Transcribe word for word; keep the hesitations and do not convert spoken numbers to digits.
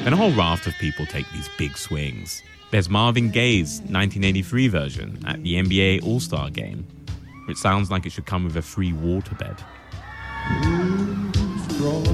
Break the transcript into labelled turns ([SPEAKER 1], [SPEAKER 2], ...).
[SPEAKER 1] Then a whole raft of people take these big swings. There's Marvin Gaye's nineteen eighty-three version at the N B A All-Star Game, which sounds like it should come with a free waterbed.